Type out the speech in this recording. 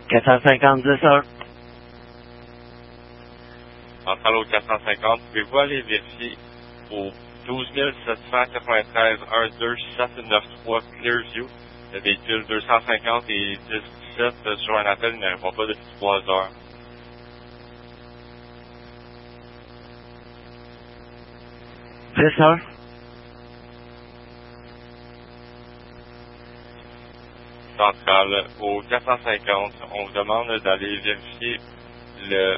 450, 10 heures. Centrale au 450, pouvez-vous aller vérifier au 12 793 12793 Clearview, le véhicule 250 et 1017 sur un appel ne répond pas depuis 3 heures. Dix heures. Centrale au 450, on vous demande d'aller vérifier le